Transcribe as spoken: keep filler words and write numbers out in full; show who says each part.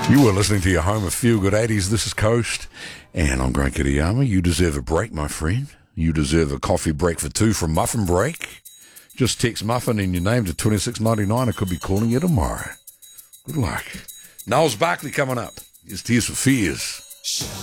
Speaker 1: You are listening to your home of Feel Good eighties. This is Coast, and I'm Grant Kitayama. You deserve a break, my friend. You deserve a coffee break for two from Muffin Break. Just text Muffin in your name to twenty-six ninety-nine. I could be calling you tomorrow. Good luck. Niles Barkley coming up. Here's Tears for Fears.